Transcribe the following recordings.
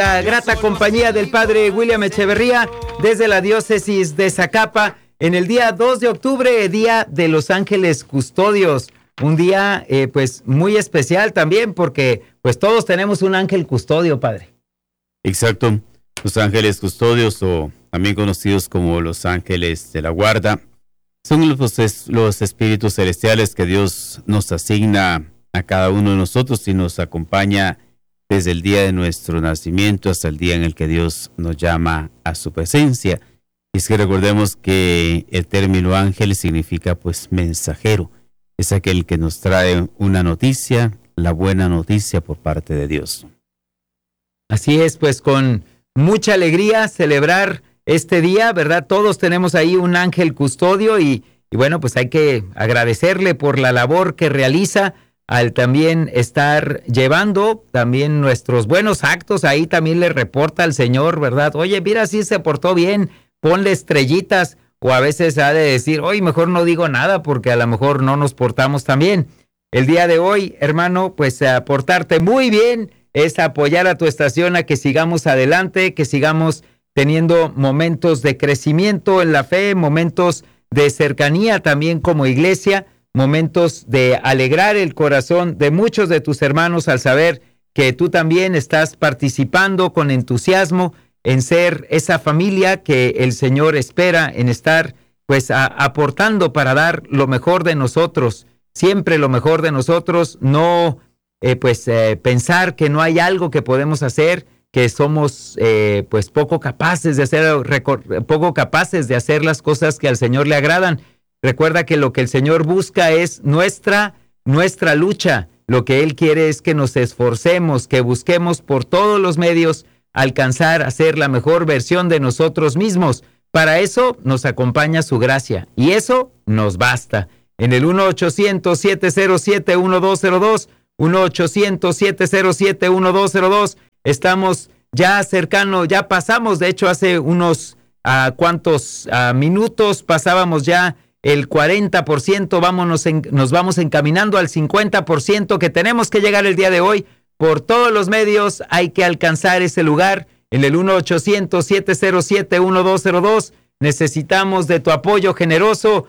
La grata compañía del padre William Echeverría desde la diócesis de Zacapa en el día 2 de octubre, día de los ángeles custodios. Un día pues muy especial también porque pues todos tenemos un ángel custodio, padre. Exacto, los ángeles custodios o también conocidos como los ángeles de la guarda son los espíritus celestiales que Dios nos asigna a cada uno de nosotros y nos acompaña desde el día de nuestro nacimiento hasta el día en el que Dios nos llama a su presencia. Y es que recordemos que el término ángel significa pues mensajero. Es aquel que nos trae una noticia, la buena noticia por parte de Dios. Así es, pues con mucha alegría celebrar este día, ¿verdad? Todos tenemos ahí un ángel custodio y bueno, pues hay que agradecerle por la labor que realiza al también estar llevando también nuestros buenos actos. Ahí también le reporta al Señor, ¿verdad? Oye, mira, si se portó bien, ponle estrellitas. O a veces ha de decir, oye, mejor no digo nada porque a lo mejor no nos portamos tan bien. El día de hoy, hermano, pues a portarte muy bien es apoyar a tu estación a que sigamos adelante, que sigamos teniendo momentos de crecimiento en la fe, momentos de cercanía también como iglesia, momentos de alegrar el corazón de muchos de tus hermanos al saber que tú también estás participando con entusiasmo en ser esa familia que el Señor espera, en estar pues aportando para dar lo mejor de nosotros, siempre lo mejor de nosotros, no pensar que no hay algo que podemos hacer, que somos pues poco capaces de hacer las cosas que al Señor le agradan. Recuerda que lo que el Señor busca es nuestra lucha. Lo que Él quiere es que nos esforcemos, que busquemos por todos los medios alcanzar a ser la mejor versión de nosotros mismos. Para eso nos acompaña su gracia y eso nos basta. En el 1-800-707-1202, 1-800-707-1202, estamos ya cercano, ya pasamos, de hecho hace unos cuantos minutos pasábamos ya el 40%, nos vamos encaminando al 50% que tenemos que llegar el día de hoy. Por todos los medios hay que alcanzar ese lugar en el 1-800-707-1202. Necesitamos de tu apoyo generoso,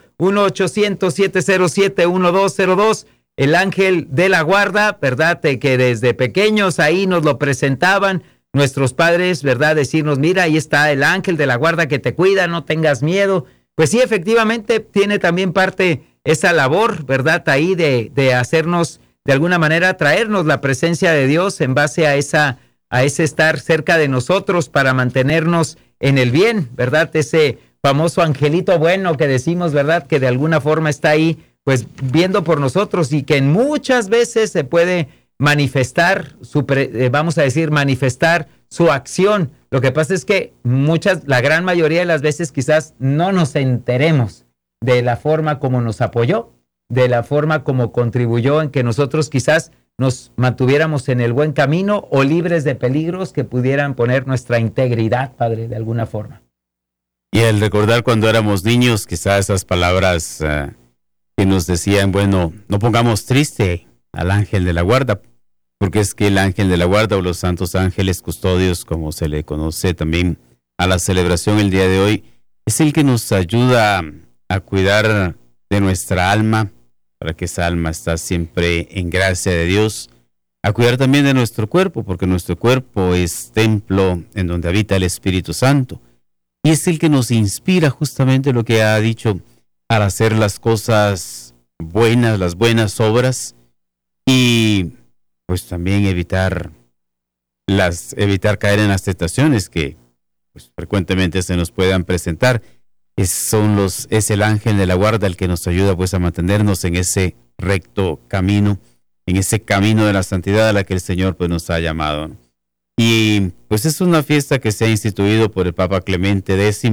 1-800-707-1202. El ángel de la guarda, ¿verdad? Que desde pequeños ahí nos lo presentaban nuestros padres, ¿verdad? Decirnos, mira, ahí está el ángel de la guarda que te cuida, no tengas miedo. Pues sí, efectivamente, tiene también parte esa labor, ¿verdad? Ahí de hacernos, de alguna manera, traernos la presencia de Dios en base a ese estar cerca de nosotros para mantenernos en el bien, ¿verdad? Ese famoso angelito bueno que decimos, ¿verdad? Que de alguna forma está ahí, pues, viendo por nosotros y que muchas veces se puede manifestar, manifestar su acción. Lo que pasa es que la gran mayoría de las veces quizás no nos enteremos de la forma como nos apoyó, de la forma como contribuyó en que nosotros quizás nos mantuviéramos en el buen camino o libres de peligros que pudieran poner nuestra integridad, Padre, de alguna forma. Y al recordar cuando éramos niños, quizás esas palabras que nos decían, bueno, no pongamos triste al ángel de la guarda, porque es que el ángel de la guarda o los santos ángeles custodios, como se le conoce también a la celebración el día de hoy, es el que nos ayuda a cuidar de nuestra alma, para que esa alma está siempre en gracia de Dios, a cuidar también de nuestro cuerpo, porque nuestro cuerpo es templo en donde habita el Espíritu Santo, y es el que nos inspira justamente lo que ha dicho, al hacer las cosas buenas, las buenas obras, y pues también evitar caer en las tentaciones que pues, frecuentemente se nos puedan presentar. Es el ángel de la guarda el que nos ayuda pues a mantenernos en ese recto camino, en ese camino de la santidad a la que el Señor pues nos ha llamado, ¿no? Y pues es una fiesta que se ha instituido por el Papa Clemente X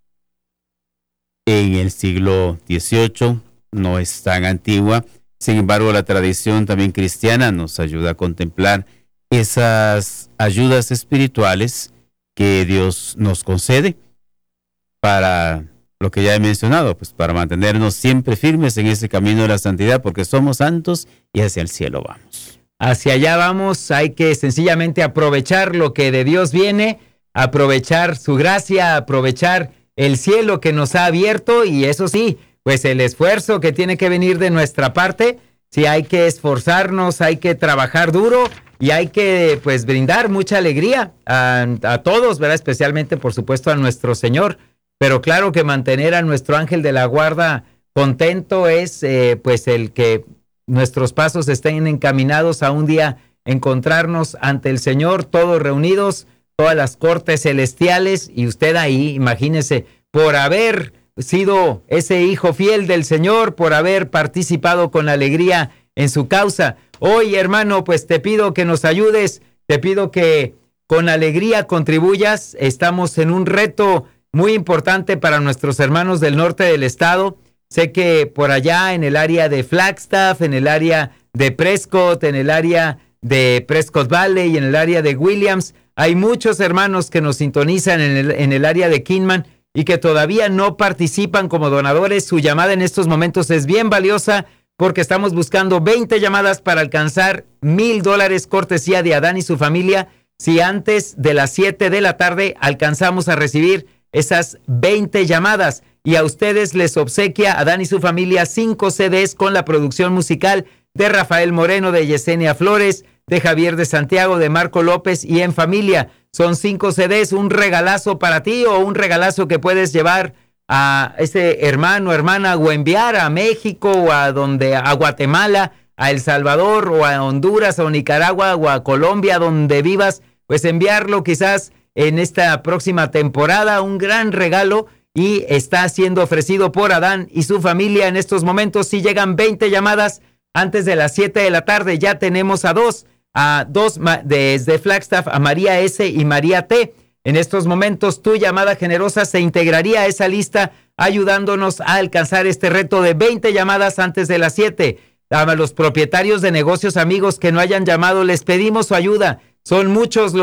en el siglo XVIII, no es tan antigua. Sin embargo, la tradición también cristiana nos ayuda a contemplar esas ayudas espirituales que Dios nos concede para lo que ya he mencionado, pues para mantenernos siempre firmes en ese camino de la santidad, porque somos santos y hacia el cielo vamos. hacia allá vamos, hay que sencillamente aprovechar lo que de Dios viene, aprovechar su gracia, aprovechar el cielo que nos ha abierto y eso sí, pues el esfuerzo que tiene que venir de nuestra parte, sí hay que esforzarnos, hay que trabajar duro y hay que pues brindar mucha alegría a todos, ¿verdad? Especialmente por supuesto a nuestro Señor, pero claro que mantener a nuestro ángel de la guarda contento es pues el que nuestros pasos estén encaminados a un día encontrarnos ante el Señor, todos reunidos, todas las cortes celestiales, y usted ahí, imagínese, por haber sido ese hijo fiel del Señor, por haber participado con alegría en su causa. Hoy, hermano, pues te pido que nos ayudes, te pido que con alegría contribuyas. Estamos en un reto muy importante para nuestros hermanos del norte del estado. Sé que por allá en el área de Flagstaff, en el área de Prescott, en el área de Prescott Valley y en el área de Williams, hay muchos hermanos que nos sintonizan en el área de Kingman y que todavía no participan como donadores. Su llamada en estos momentos es bien valiosa porque estamos buscando 20 llamadas para alcanzar $1,000 cortesía de Adán y su familia. Si antes de las 7 de la tarde alcanzamos a recibir esas 20 llamadas, y a ustedes les obsequia Adán y su familia 5 CDs con la producción musical de Rafael Moreno, de Yesenia Flores, de Javier de Santiago, de Marco López y En Familia. Son 5 CDs, un regalazo para ti o un regalazo que puedes llevar a ese hermano, hermana, o enviar a México o a Guatemala, a El Salvador o a Honduras o Nicaragua o a Colombia, donde vivas, pues enviarlo quizás en esta próxima temporada, un gran regalo. Y está siendo ofrecido por Adán y su familia en estos momentos. Si llegan 20 llamadas antes de las 7 de la tarde, ya tenemos a dos desde Flagstaff, a María S. y María T. En estos momentos tu llamada generosa se integraría a esa lista, ayudándonos a alcanzar este reto de 20 llamadas antes de las 7. A los propietarios de negocios, amigos que no hayan llamado, les pedimos su ayuda. Son muchos los